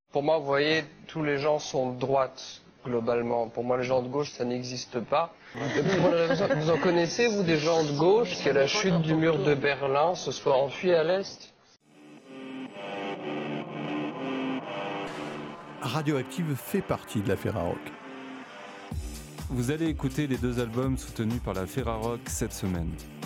Pour moi, vous voyez, tous les gens sont de droite, globalement. Pour moi, les gens de gauche, ça n'existe pas. Vous en connaissez, vous, des gens de gauche qui, à la chute du mur de Berlin, se soient enfuis à l'Est ? Radioactive fait partie de la Ferrarock. Vous allez écouter les 2 albums soutenus par la Ferrarock cette semaine.